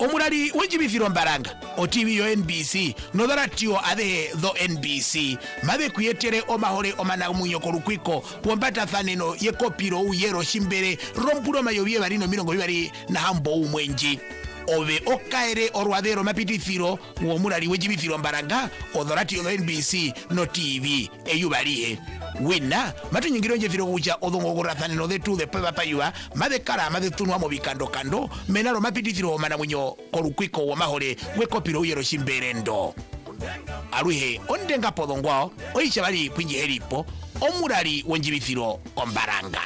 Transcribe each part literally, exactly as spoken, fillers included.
omulali wenjibithiro mbaranga o T V yo N B C notharatio athe tho N B C mathe kwiyetere omahore omanamunyo kolukwiko pwambatathaneno yekopiro uyero shimbere rompulo mayovie barino mirongo bibari na hambo umwenji ove okaere orwadero mapitithiro uomulali wenjibithiro mbaranga otharatio tho N B C no T V eyubalihe wina matunyingiro njethiro kuja odhongogorathaneno thetu the peba payua mathe kara mathe tunwa mo bikando kando menalo mapitithiro manamunyo kolukwiko wa mahore wekopiro uyero shimberendo aluhe ondenga podongwao oisha bali kwinji helipo omulali wenjibithiro ombaranga.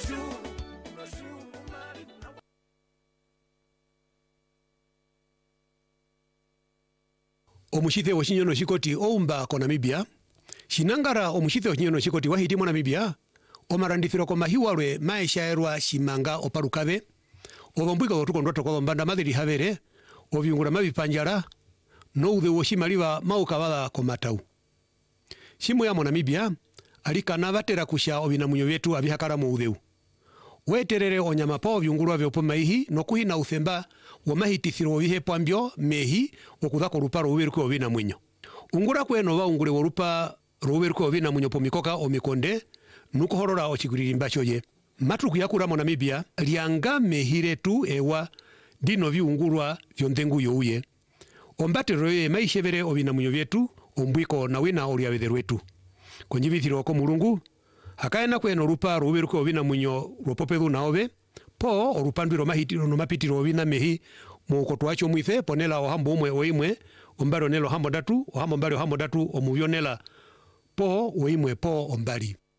Omushithe washinyono shikoti oumba ko Namibia shinangara omushithe washinyono shikoti wahiti mo Namibia omarandithiro ko mahiwalwe maeshaerwa shimanga oparukabe obombwika otukondwa toko mbanda madhiri havere obyungura mabipanjara no udhe woshimaliwa maukabala ko matau shimo ya mo Namibia alikana batera kusha obinamunyo byetu abihakara mu udheu weterere onyama pa byungurwa byopo maihi no kuhina uthemba wa mahitithiro bihe pambyo mehi okuthako ruparo uberuko obina mwinyo ungura kweno ba ungure worupa ruberuko obina mwinyo pomikoka omikonde nuko horora ochiguririmba choye matuku yakura mo Namibia lianga mehire tu ewa dino byungurwa byontengu youye ombatero ye maishebere obina mwinyo byetu ombwiko na wina olia betherwetu konjibithiro ko mulungu hakaena kweno rupa ruberuko obina mwinyo ropopedu naobe po orupandwiro mahitiro no mapitiro obina mehi mukotwacho mwithe ponela ohambo umwe oimwe ombaro nelo hambo datu ohambo mbali ohambo datu omubyonela po oimwe po ombali.